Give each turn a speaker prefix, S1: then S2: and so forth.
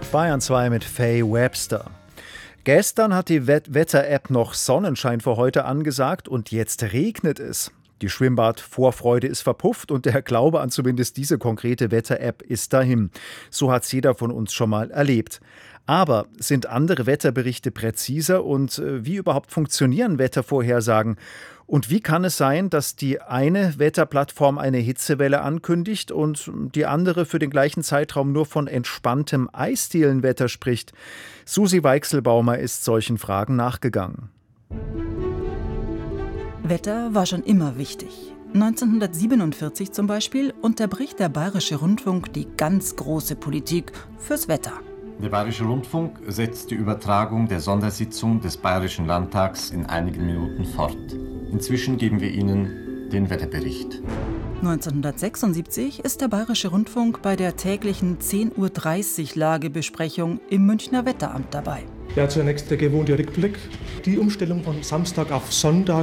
S1: Bayern 2 mit Faye Webster. Gestern hat die Wetter-App noch Sonnenschein für heute angesagt und jetzt regnet es. Die Schwimmbad-Vorfreude ist verpufft und der Glaube an zumindest diese konkrete Wetter-App ist dahin. So hat es jeder von uns schon mal erlebt. Aber sind andere Wetterberichte präziser und wie überhaupt funktionieren Wettervorhersagen? Und wie kann es sein, dass die eine Wetterplattform eine Hitzewelle ankündigt und die andere für den gleichen Zeitraum nur von entspanntem Eisdielenwetter spricht? Susi Weichselbaumer ist solchen Fragen nachgegangen.
S2: Wetter war schon immer wichtig. 1947 zum Beispiel unterbricht der Bayerische Rundfunk die ganz große Politik fürs Wetter.
S3: Der Bayerische Rundfunk setzt die Übertragung der Sondersitzung des Bayerischen Landtags in einigen Minuten fort. Inzwischen geben wir Ihnen den Wetterbericht.
S2: 1976 ist der Bayerische Rundfunk bei der täglichen 10:30 Uhr Lagebesprechung im Münchner Wetteramt dabei.
S4: Ja, zunächst der gewohnte Rückblick. Die Umstellung von Samstag auf Sonntag